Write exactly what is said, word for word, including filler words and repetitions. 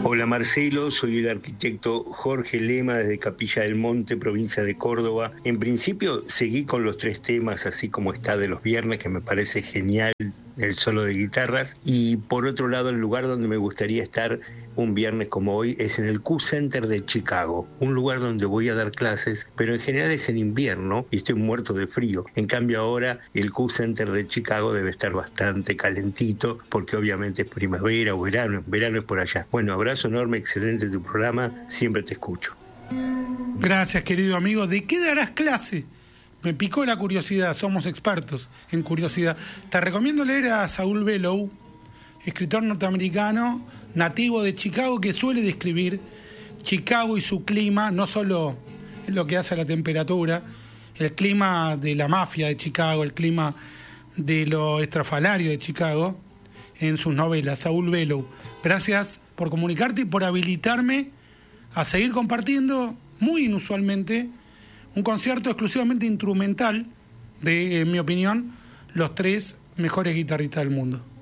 Hola Marcelo, soy el arquitecto Jorge Lema desde Capilla del Monte, provincia de Córdoba. En principio seguí con los tres temas así como está de los viernes, que me parece genial el solo de guitarras. Y por otro lado, el lugar donde me gustaría estar un viernes como hoy es en el Q Center de Chicago, un lugar donde voy a dar clases, pero en general es en invierno y estoy muerto de frío. En cambio ahora el Q Center de Chicago debe estar bastante calentito, porque obviamente es primavera o verano, verano es por allá. Bueno, abrazo enorme, excelente tu programa, siempre te escucho. Gracias, querido amigo. ¿De qué darás clase? Me picó la curiosidad, somos expertos en curiosidad. Te recomiendo leer a Saul Bellow, escritor norteamericano, nativo de Chicago, que suele describir Chicago y su clima, no solo en lo que hace a la temperatura, el clima de la mafia de Chicago, el clima de lo estrafalario de Chicago, en sus novelas. Saul Bellow, gracias por comunicarte y por habilitarme a seguir compartiendo, muy inusualmente, un concierto exclusivamente instrumental de, en mi opinión, los tres mejores guitarristas del mundo.